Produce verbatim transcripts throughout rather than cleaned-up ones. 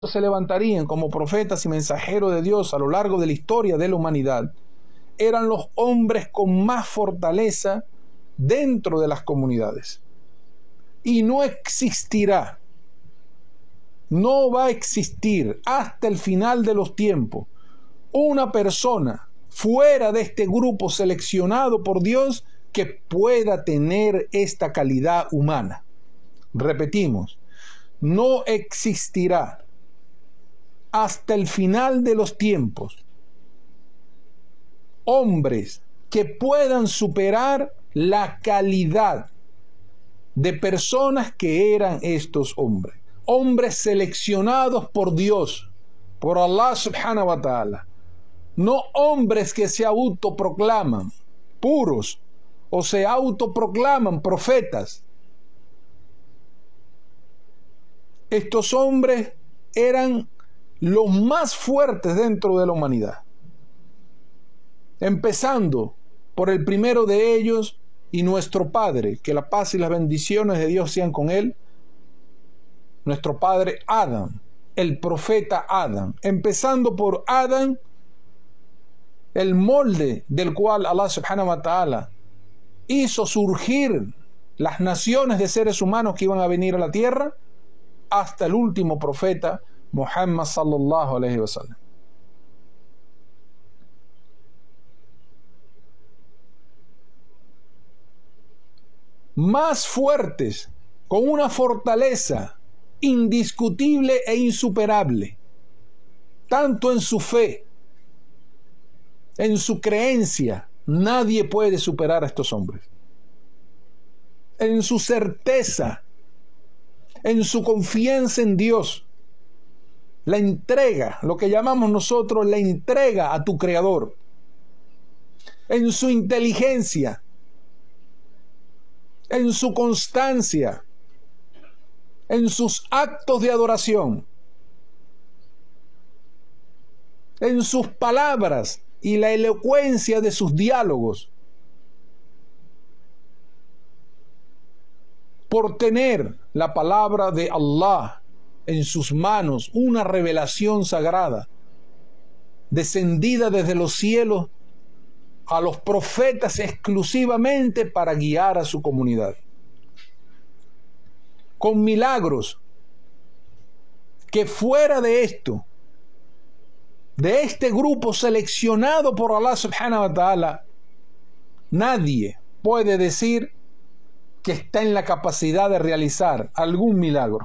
se levantarían como profetas y mensajeros de Dios a lo largo de la historia de la humanidad eran los hombres con más fortaleza dentro de las comunidades. Y no existirá, no va a existir hasta el final de los tiempos una persona fuera de este grupo seleccionado por Dios que pueda tener esta calidad humana. Repetimos, no existirá hasta el final de los tiempos hombres que puedan superar la calidad de personas que eran estos hombres. Hombres seleccionados por Dios, por Allah subhanahu wa ta'ala. No hombres que se autoproclaman puros o se autoproclaman profetas. Estos hombres eran los más fuertes dentro de la humanidad. Empezando por el primero de ellos y nuestro Padre, que la paz y las bendiciones de Dios sean con él, nuestro Padre Adán, el profeta Adán. Empezando por Adán, el molde del cual Allah subhanahu wa ta'ala hizo surgir las naciones de seres humanos que iban a venir a la tierra, hasta el último profeta, Muhammad sallallahu alayhi wa sallam. Más fuertes, con una fortaleza indiscutible e insuperable, tanto en su fe, en su creencia, nadie puede superar a estos hombres. En su certeza, en su confianza en Dios, la entrega, lo que llamamos nosotros la entrega a tu Creador, en su inteligencia, en su constancia, en sus actos de adoración, en sus palabras y la elocuencia de sus diálogos, por tener la palabra de Allah en sus manos, una revelación sagrada, descendida desde los cielos a los profetas exclusivamente para guiar a su comunidad. Con milagros que fuera de esto, de este grupo seleccionado por Allah subhanahu wa ta'ala, nadie puede decir que está en la capacidad de realizar algún milagro.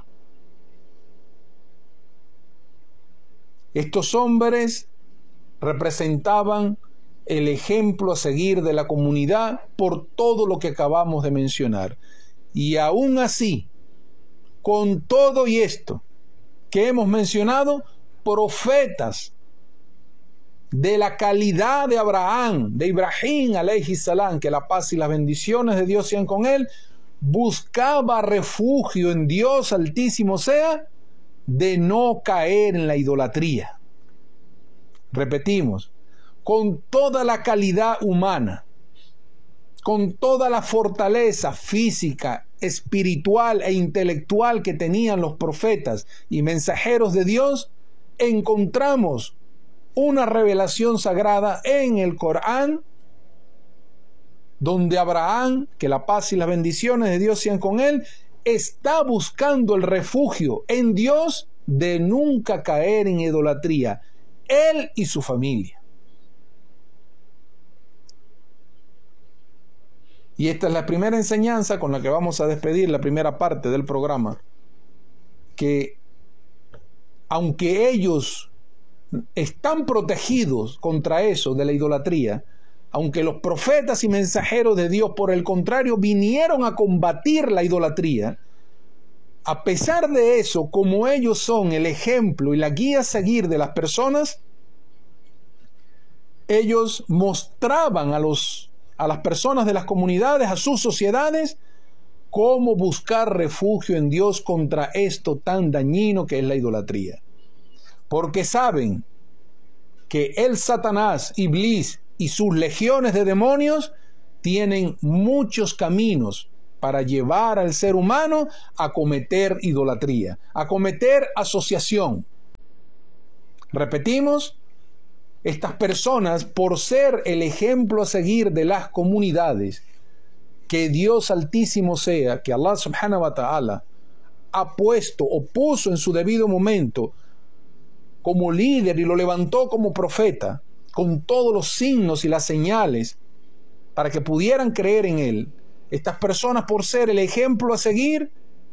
Estos hombres representaban el ejemplo a seguir de la comunidad por todo lo que acabamos de mencionar. Y aún así, con todo y esto que hemos mencionado, profetas de la calidad de Abraham, de Ibrahim alayhi salam, que la paz y las bendiciones de Dios sean con él, buscaba refugio en Dios altísimo sea, de no caer en la idolatría. Repetimos, con toda la calidad humana, con toda la fortaleza física, espiritual e intelectual que tenían los profetas y mensajeros de Dios, encontramos una revelación sagrada en el Corán, donde Abraham, que la paz y las bendiciones de Dios sean con él, está buscando el refugio en Dios de nunca caer en idolatría, él y su familia. Y esta es la primera enseñanza con la que vamos a despedir la primera parte del programa, que aunque ellos están protegidos contra eso de la idolatría, aunque los profetas y mensajeros de Dios, por el contrario, vinieron a combatir la idolatría, a pesar de eso, como ellos son el ejemplo y la guía a seguir de las personas, ellos mostraban a los a las personas de las comunidades, a sus sociedades, cómo buscar refugio en Dios contra esto tan dañino que es la idolatría. Porque saben que el Satanás, Iblis y sus legiones de demonios tienen muchos caminos para llevar al ser humano a cometer idolatría, a cometer asociación, Repetimos, estas personas, por ser el ejemplo a seguir de las comunidades, que Dios Altísimo sea, que Allah subhanahu wa ta'ala ha puesto o puso en su debido momento como líder y lo levantó como profeta, con todos los signos y las señales para que pudieran creer en él. Estas personas, por ser el ejemplo a seguir,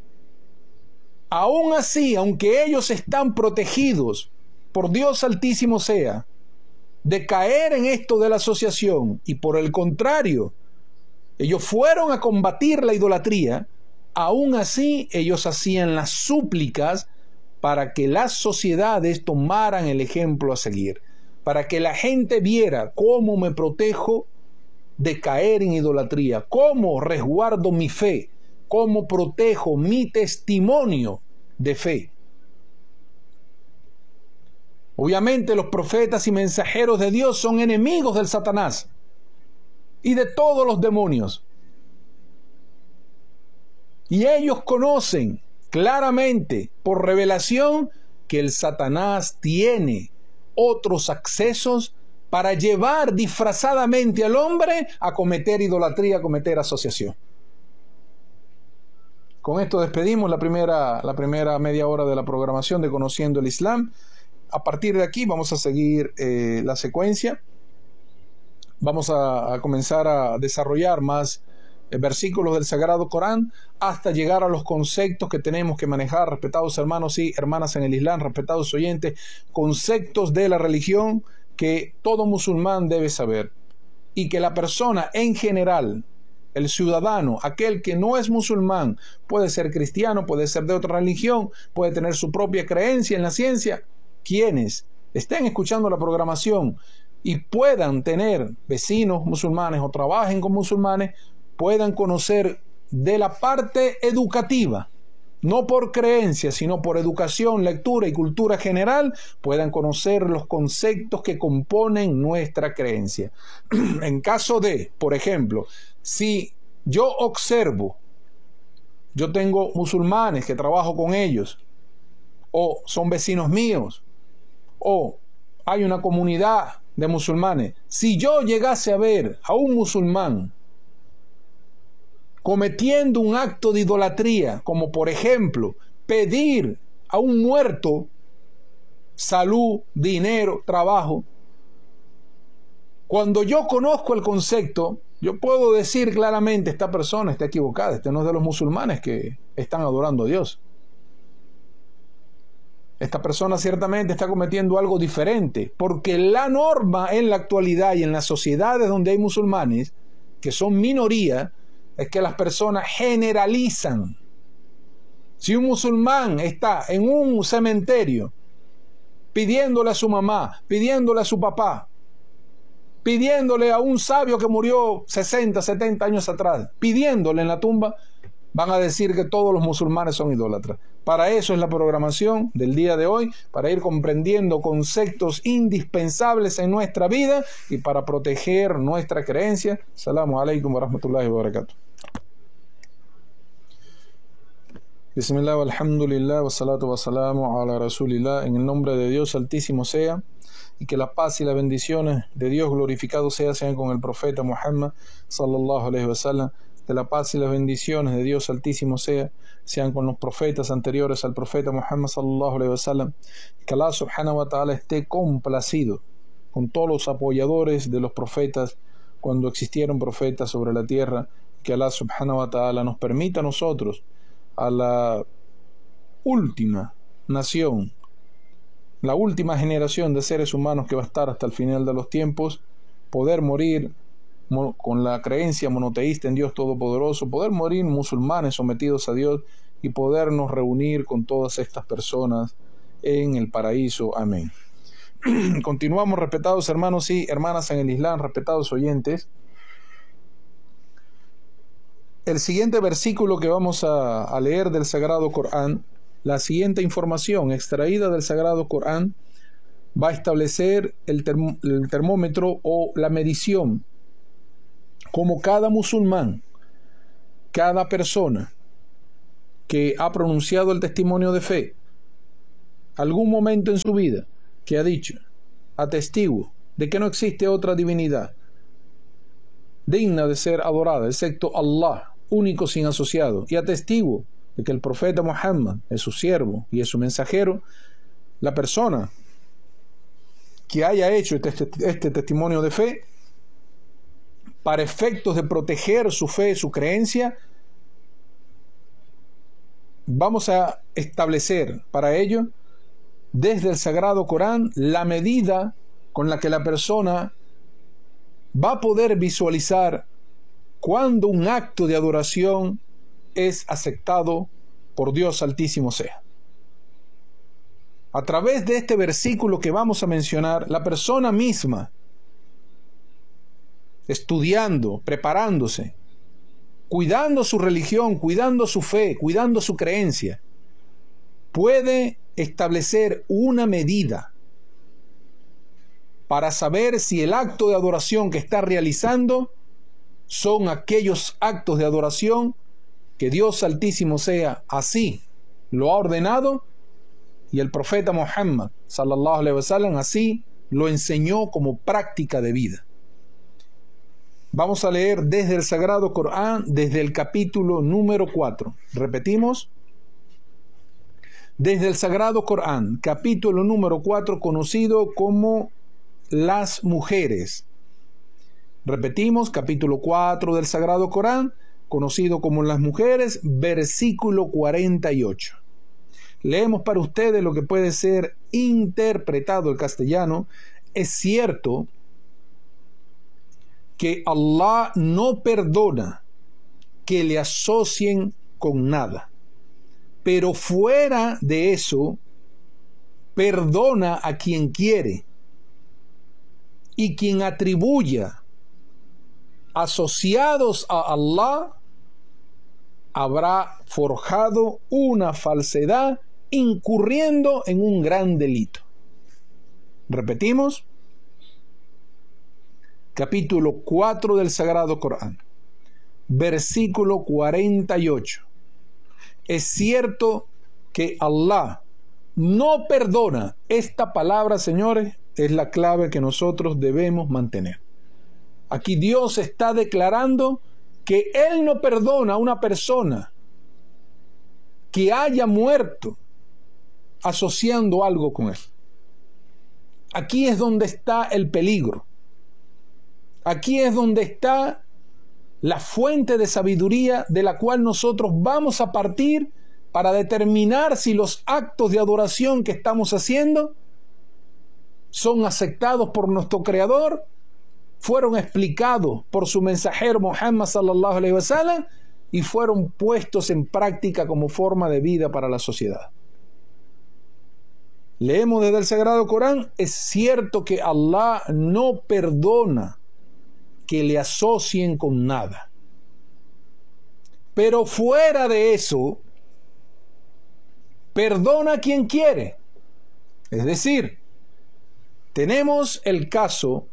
aún así, aunque ellos están protegidos por Dios Altísimo sea, de caer en esto de la asociación, y por el contrario, ellos fueron a combatir la idolatría, aún así ellos hacían las súplicas para que las sociedades tomaran el ejemplo a seguir, para que la gente viera cómo me protejo de caer en idolatría, cómo resguardo mi fe, cómo protejo mi testimonio de fe. Obviamente los profetas y mensajeros de Dios son enemigos del Satanás y de todos los demonios. Y ellos conocen claramente por revelación que el Satanás tiene otros accesos para llevar disfrazadamente al hombre a cometer idolatría, a cometer asociación. Con esto despedimos la primera, la primera media hora de la programación de Conociendo el Islam. A partir de aquí vamos a seguir eh, la secuencia. Vamos a, a comenzar a desarrollar más eh, versículos del Sagrado Corán hasta llegar a los conceptos que tenemos que manejar, respetados hermanos y hermanas en el Islam, respetados oyentes, conceptos de la religión que todo musulmán debe saber y que la persona en general, el ciudadano, aquel que no es musulmán, puede ser cristiano, puede ser de otra religión, puede tener su propia creencia en la ciencia, quienes estén escuchando la programación y puedan tener vecinos musulmanes o trabajen con musulmanes, puedan conocer de la parte educativa, no por creencia, sino por educación, lectura y cultura general, puedan conocer los conceptos que componen nuestra creencia. En caso de, por ejemplo, si yo observo, yo tengo musulmanes que trabajo con ellos, o son vecinos míos, o hay una comunidad de musulmanes, si yo llegase a ver a un musulmán cometiendo un acto de idolatría, como por ejemplo pedir a un muerto salud, dinero, trabajo, cuando yo conozco el concepto, yo puedo decir claramente, esta persona está equivocada, este no es de los musulmanes que están adorando a Dios. Esta persona ciertamente está cometiendo algo diferente, porque la norma en la actualidad y en las sociedades donde hay musulmanes, que son minoría, es que las personas generalizan. Si un musulmán está en un cementerio pidiéndole a su mamá, pidiéndole a su papá, pidiéndole a un sabio que murió sesenta, setenta años atrás, pidiéndole en la tumba, van a decir que todos los musulmanes son idólatras. Para eso es la programación del día de hoy, para ir comprendiendo conceptos indispensables en nuestra vida y para proteger nuestra creencia. Assalamu alaikum wa rahmatullahi wa barakatuh. Bismillah, alhamdulillah, wa salatu wa salamu ala rasulillah. En el nombre de Dios Altísimo sea, y que la paz y las bendiciones de Dios glorificado sea, sean con el profeta Muhammad sallallahu alaihi wa sallam. Que la paz y las bendiciones de Dios Altísimo sea, sean con los profetas anteriores al profeta Muhammad sallallahu alaihi wa sallam. Que Allah subhanahu wa ta'ala esté complacido con todos los apoyadores de los profetas cuando existieron profetas sobre la tierra. Que Allah subhanahu wa ta'ala nos permita a nosotros, a la última nación, la última generación de seres humanos que va a estar hasta el final de los tiempos, poder morir con la creencia monoteísta en Dios Todopoderoso, poder morir musulmanes sometidos a Dios y podernos reunir con todas estas personas en el paraíso. Amén. Continuamos, respetados hermanos y hermanas en el Islam, respetados oyentes. El siguiente versículo que vamos a, a leer del Sagrado Corán, la siguiente información extraída del Sagrado Corán va a establecer el, term, el termómetro o la medición, como cada musulmán, cada persona que ha pronunciado el testimonio de fe, algún momento en su vida que ha dicho: atestiguo de que no existe otra divinidad digna de ser adorada excepto Allah, único sin asociado, y atestiguo de que el profeta Muhammad es su siervo y es su mensajero. La persona que haya hecho este, este, este testimonio de fe para efectos de proteger su fe, su creencia, vamos a establecer para ello desde el Sagrado Corán la medida con la que la persona va a poder visualizar cuando un acto de adoración es aceptado por Dios Altísimo sea. A través de este versículo que vamos a mencionar, la persona misma, estudiando, preparándose, cuidando su religión, cuidando su fe, cuidando su creencia, puede establecer una medida para saber si el acto de adoración que está realizando son aquellos actos de adoración que Dios Altísimo sea así lo ha ordenado y el profeta Muhammad sallallahu alaihi wasallam así lo enseñó como práctica de vida. Vamos a leer desde el Sagrado Corán, desde el capítulo número cuatro. Repetimos. Desde el Sagrado Corán, capítulo número cuatro, conocido como las mujeres. Repetimos, capítulo cuatro del Sagrado Corán, conocido como las mujeres, versículo cuarenta y ocho. Leemos para ustedes lo que puede ser interpretado al castellano. Es cierto que Allah no perdona que le asocien con nada, pero fuera de eso, perdona a quien quiere, y quien atribuya asociados a Allah habrá forjado una falsedad, incurriendo en un gran delito. Repetimos, capítulo cuatro del Sagrado Corán, versículo cuarenta y ocho. Es cierto que Allah no perdona. Esta palabra, señores, es la clave que nosotros debemos mantener. Aquí Dios está declarando que Él no perdona a una persona que haya muerto asociando algo con Él. Aquí es donde está el peligro. Aquí es donde está la fuente de sabiduría de la cual nosotros vamos a partir para determinar si los actos de adoración que estamos haciendo son aceptados por nuestro Creador, fueron explicados por su mensajero Muhammad sallallahu alaihi wasallam y fueron puestos en práctica como forma de vida para la sociedad. Leemos desde el Sagrado Corán, es cierto que Allah no perdona que le asocien con nada, pero fuera de eso, perdona a quien quiere. Es decir, tenemos el caso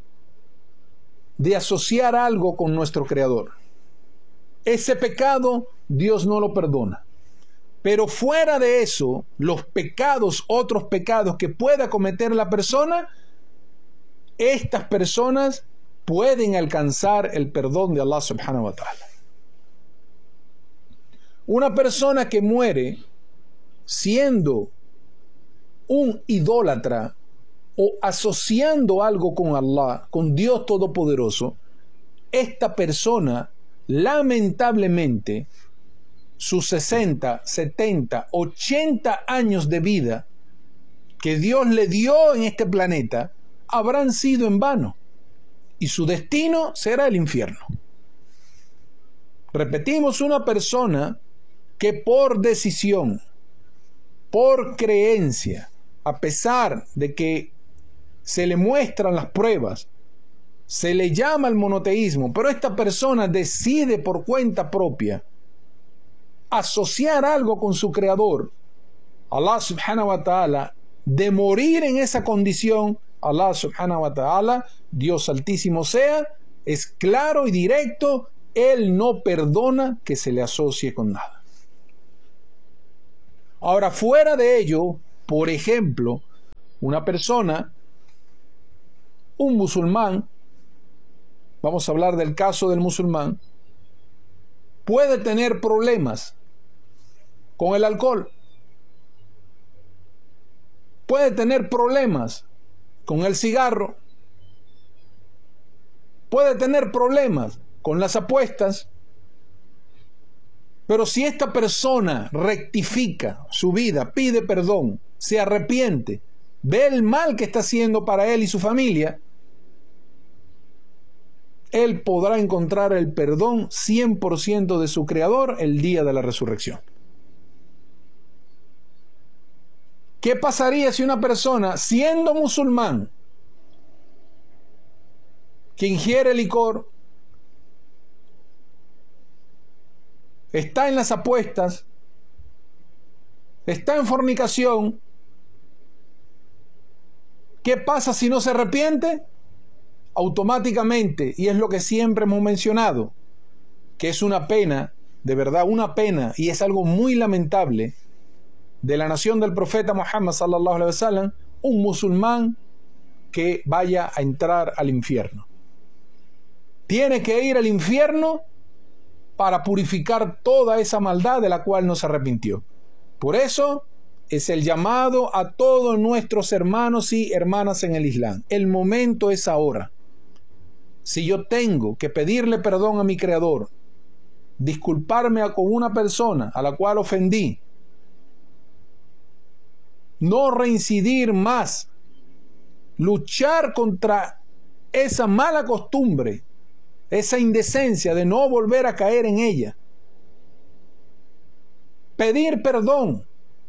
de asociar algo con nuestro Creador. Ese pecado Dios no lo perdona. Pero fuera de eso, los pecados, otros pecados que pueda cometer la persona, estas personas pueden alcanzar el perdón de Allah subhanahu wa ta'ala. Una persona que muere siendo un idólatra o asociando algo con Allah, con Dios Todopoderoso, esta persona lamentablemente sus sesenta, setenta, ochenta años de vida que Dios le dio en este planeta habrán sido en vano y su destino será el infierno. Repetimos, una persona que por decisión, por creencia, a pesar de que se le muestran las pruebas, se le llama al monoteísmo, pero esta persona decide por cuenta propia asociar algo con su Creador, Allah subhanahu wa ta'ala, de morir en esa condición, Allah subhanahu wa ta'ala, Dios Altísimo sea, es claro y directo, Él no perdona que se le asocie con nada. Ahora, fuera de ello, por ejemplo, Una persona, un musulmán, vamos a hablar del caso del musulmán, puede tener problemas con el alcohol, puede tener problemas con el cigarro, puede tener problemas con las apuestas, pero si esta persona rectifica su vida, pide perdón, se arrepiente, ve el mal que está haciendo para él y su familia, él podrá encontrar el perdón cien por ciento de su Creador el día de la resurrección. ¿Qué pasaría si una persona, siendo musulmán, que ingiere licor, está en las apuestas, está en fornicación, qué pasa si no se arrepiente? Automáticamente, y es lo que siempre hemos mencionado, que es una pena, de verdad una pena, y es algo muy lamentable de la nación del profeta Muhammad sallallahu alaihi wasallam, un musulmán que vaya a entrar al infierno. Tiene que ir al infierno para purificar toda esa maldad de la cual no se arrepintió. Por eso es el llamado a todos nuestros hermanos y hermanas en el Islam. El momento es ahora. Si yo tengo que pedirle perdón a mi Creador, disculparme con una persona a la cual ofendí, no reincidir más, luchar contra esa mala costumbre, esa indecencia de no volver a caer en ella, pedir perdón.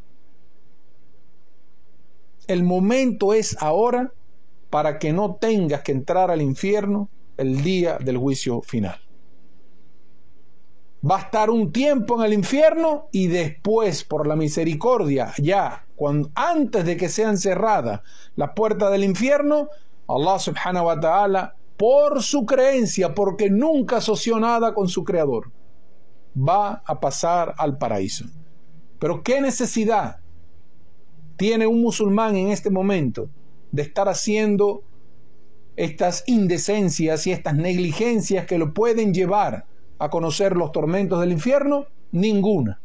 El momento es ahora para que no tengas que entrar al infierno el día del juicio final. Va a estar un tiempo en el infierno y después, por la misericordia, ya cuando, antes de que sean cerradas las puertas del infierno, Allah subhanahu wa ta'ala, por su creencia, porque nunca asoció nada con su Creador, va a pasar al paraíso. Pero ¿qué necesidad tiene un musulmán en este momento de estar haciendo estas indecencias y estas negligencias que lo pueden llevar a conocer los tormentos del infierno? Ninguna.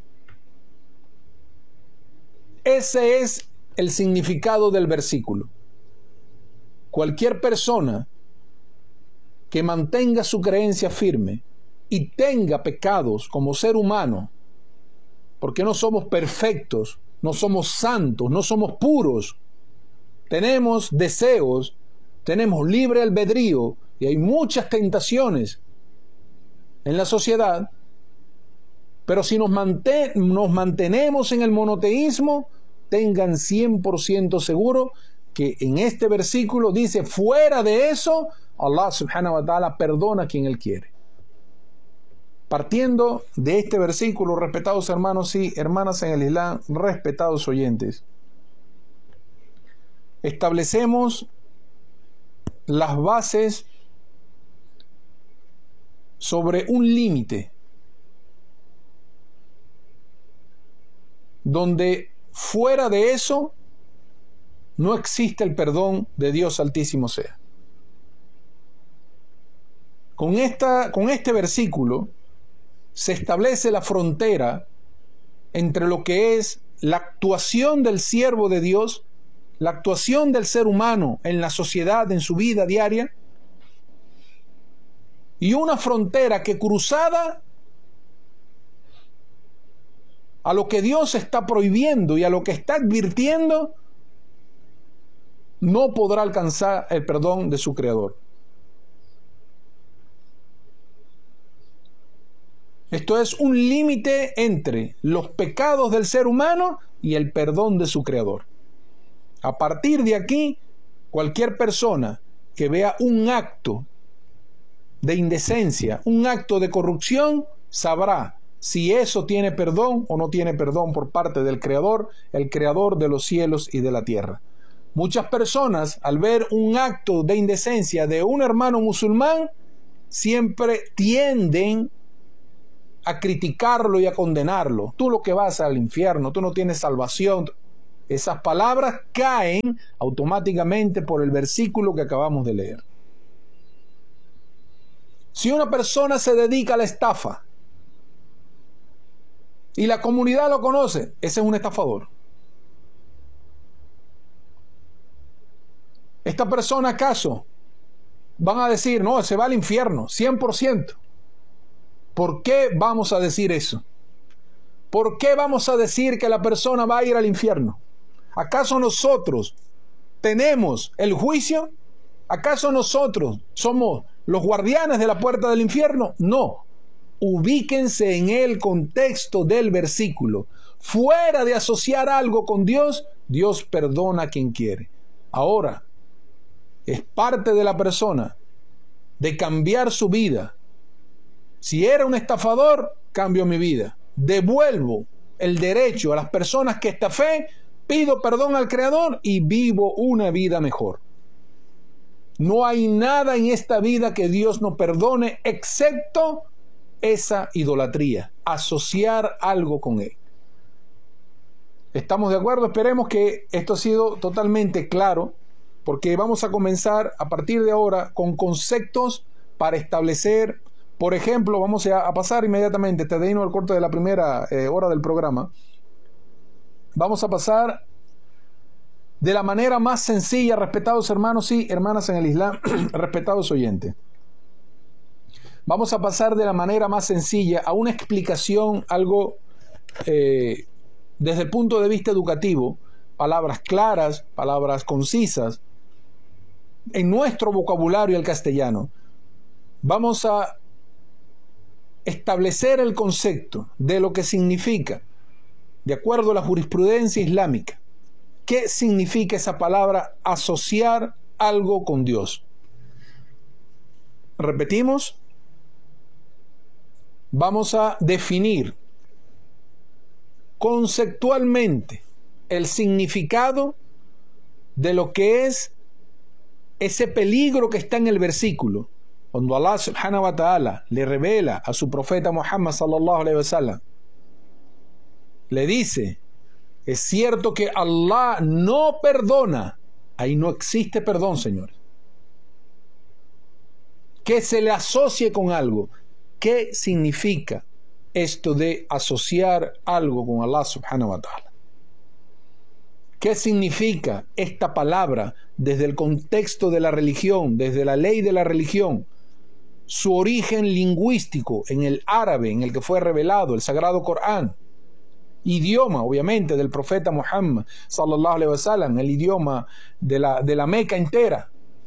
Ese es el significado del versículo. Cualquier persona que mantenga su creencia firme y tenga pecados como ser humano, porque no somos perfectos, no somos santos, no somos puros, tenemos deseos, tenemos libre albedrío y hay muchas tentaciones en la sociedad, pero si nos, manten, nos mantenemos en el monoteísmo, tengan cien por ciento seguro que en este versículo dice, fuera de eso, Allah subhanahu wa ta'ala perdona a quien Él quiere. Partiendo de este versículo, respetados hermanos y hermanas en el Islam, respetados oyentes, establecemos las bases sobre un límite donde fuera de eso no existe el perdón de Dios Altísimo sea. Con, esta, con este versículo se establece la frontera entre lo que es la actuación del siervo de Dios, la actuación del ser humano en la sociedad, en su vida diaria, y una frontera que cruzada a lo que Dios está prohibiendo y a lo que está advirtiendo, no podrá alcanzar el perdón de su Creador. Esto es un límite entre los pecados del ser humano y el perdón de su Creador. A partir de aquí, cualquier persona que vea un acto de indecencia, un acto de corrupción, sabrá si eso tiene perdón o no tiene perdón por parte del Creador, el Creador de los cielos y de la tierra. Muchas personas, al ver un acto de indecencia de un hermano musulmán, siempre tienden a criticarlo y a condenarlo. Tú lo que vas al infierno, tú no tienes salvación. Esas palabras caen automáticamente por el versículo que acabamos de leer. Si una persona se dedica a la estafa y la comunidad lo conoce, ese es un estafador. ¿Esta persona acaso van a decir, no, se va al infierno, cien por ciento? ¿Por qué vamos a decir eso? ¿Por qué vamos a decir que la persona va a ir al infierno? ¿Acaso nosotros tenemos el juicio? ¿Acaso nosotros somos los guardianes de la puerta del infierno? No. Ubíquense en el contexto del versículo. Fuera de asociar algo con Dios, Dios perdona a quien quiere. Ahora, es parte de la persona de cambiar su vida. Si era un estafador, cambio mi vida. Devuelvo el derecho a las personas que estafé, pido perdón al Creador y vivo una vida mejor. No hay nada en esta vida que Dios no perdone excepto esa idolatría, asociar algo con Él. ¿Estamos de acuerdo? Esperemos que esto ha sido totalmente claro, porque vamos a comenzar a partir de ahora con conceptos para establecer. Por ejemplo, vamos a, a pasar inmediatamente, te deino al corte de la primera eh, hora del programa. Vamos a pasar de la manera más sencilla, respetados hermanos y hermanas en el Islam, respetados oyentes. Vamos a pasar de la manera más sencilla a una explicación, algo eh, desde el punto de vista educativo, palabras claras, palabras concisas, en nuestro vocabulario el castellano. Vamos a establecer el concepto de lo que significa, de acuerdo a la jurisprudencia islámica, qué significa esa palabra asociar algo con Dios. Repetimos, vamos a definir conceptualmente el significado de lo que es ese peligro que está en el versículo. Cuando Allah subhanahu wa ta'ala le revela a su profeta Muhammad sallallahu alaihi wasallam, le dice, es cierto que Allah no perdona. Ahí no existe perdón, señores. Que se le asocie con algo. ¿Qué significa esto de asociar algo con Allah subhanahu wa ta'ala? ¿Qué significa esta palabra desde el contexto de la religión, desde la ley de la religión? Su origen lingüístico en el árabe en el que fue revelado el Sagrado Corán. Idioma, obviamente, del profeta Muhammad sallallahu alaihi wasallam, el idioma de la, de la Meca entera.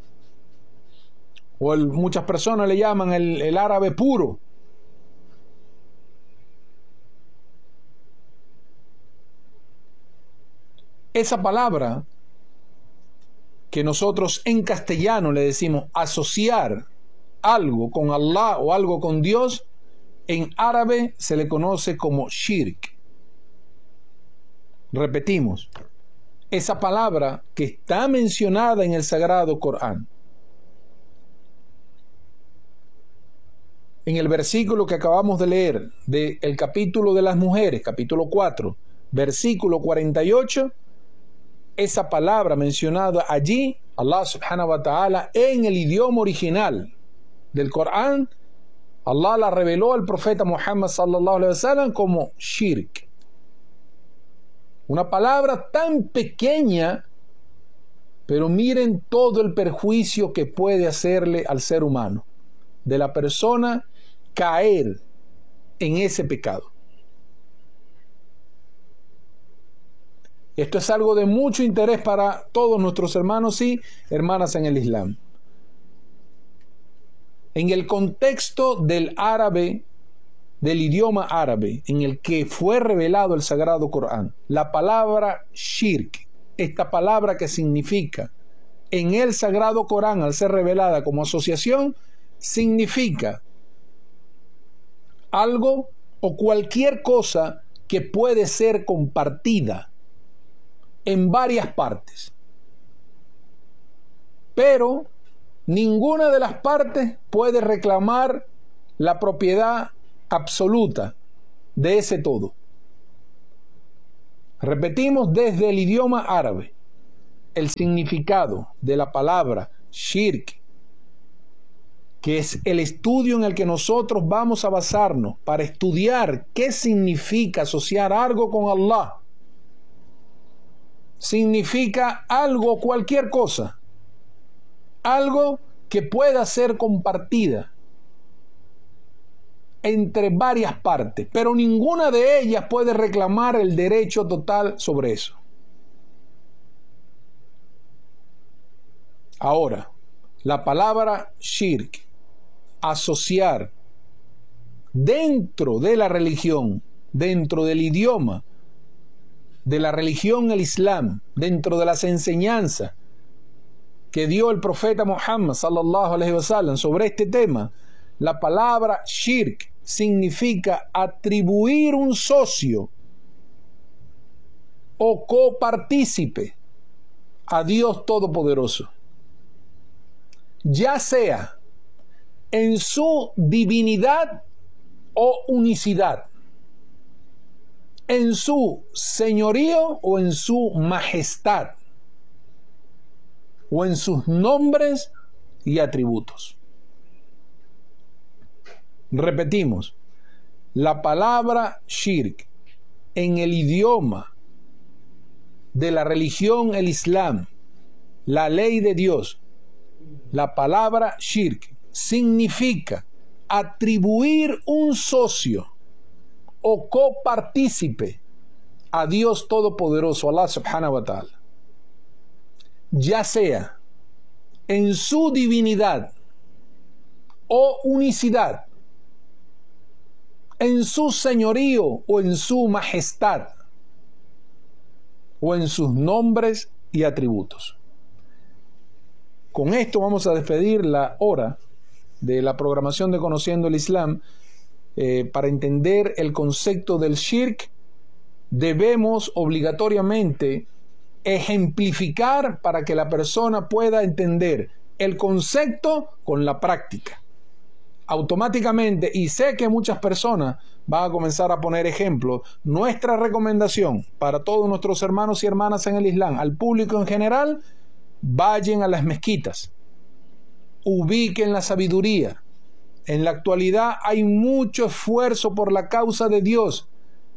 O el, muchas personas le llaman el, el árabe puro. Esa palabra que nosotros en castellano le decimos asociar algo con Allah o algo con Dios, en árabe se le conoce como shirk. Repetimos, esa palabra que está mencionada en el Sagrado Corán, en el versículo que acabamos de leer del capítulo de las mujeres, capítulo cuatro, versículo cuarenta y ocho, esa palabra mencionada allí, Allah subhanahu wa ta'ala, en el idioma original del Corán, Allah la reveló al profeta Muhammad sallallahu alaihi wasallam como shirk. Una palabra tan pequeña, pero miren todo el perjuicio que puede hacerle al ser humano, de la persona caer en ese pecado. Esto es algo de mucho interés para todos nuestros hermanos y hermanas en el Islam. En el contexto del árabe, del idioma árabe, en el que fue revelado el Sagrado Corán, la palabra shirk, esta palabra que significa en el Sagrado Corán, al ser revelada como asociación, significa algo o cualquier cosa que puede ser compartida en varias partes, pero ninguna de las partes puede reclamar la propiedad absoluta de ese todo. Repetimos, desde el idioma árabe, el significado de la palabra shirk, que es el estudio en el que nosotros vamos a basarnos para estudiar qué significa asociar algo con Allah. Significa algo, cualquier cosa, algo que pueda ser compartida entre varias partes, pero ninguna de ellas puede reclamar el derecho total sobre eso. Ahora, la palabra shirk, asociar, dentro de la religión, dentro del idioma de la religión, el Islam, dentro de las enseñanzas que dio el profeta Muhammad sallallahu alaihi wasallam sobre este tema, la palabra shirk significa atribuir un socio o copartícipe a Dios Todopoderoso, ya sea en su divinidad o unicidad, en su señorío o en su majestad, o en sus nombres y atributos. Repetimos, la palabra shirk en el idioma de la religión, el Islam, la ley de Dios, la palabra shirk significa atribuir un socio o copartícipe a Dios Todopoderoso, Allah subhanahu wa ta'ala, ya sea en su divinidad o unicidad, en su señorío o en su majestad, o en sus nombres y atributos. Con esto vamos a despedir la hora de la programación de Conociendo el Islam. Eh, para entender el concepto del shirk, debemos obligatoriamente ejemplificar para que la persona pueda entender el concepto con la práctica. Automáticamente, y sé que muchas personas van a comenzar a poner ejemplos, nuestra recomendación para todos nuestros hermanos y hermanas en el Islam, al público en general: vayan a las mezquitas, ubiquen la sabiduría. En la actualidad hay mucho esfuerzo por la causa de Dios.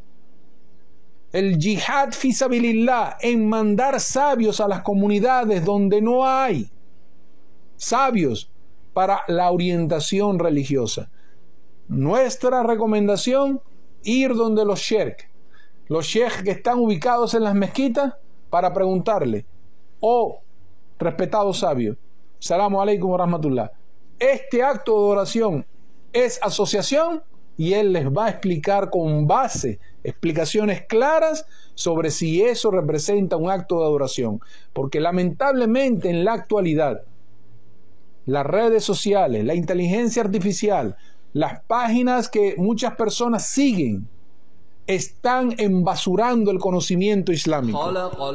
El yihad fi sabilillah, en mandar sabios a las comunidades donde no hay sabios para la orientación religiosa. Nuestra recomendación: ir donde los sheikh, los sheikh que están ubicados en las mezquitas, para preguntarle: oh, respetado sabio, salamu alaikum wa rahmatullah, este acto de oración es asociación, y él les va a explicar con base, explicaciones claras sobre si eso representa un acto de adoración. Porque lamentablemente en la actualidad, las redes sociales, la inteligencia artificial, las páginas que muchas personas siguen, están embasurando el conocimiento islámico.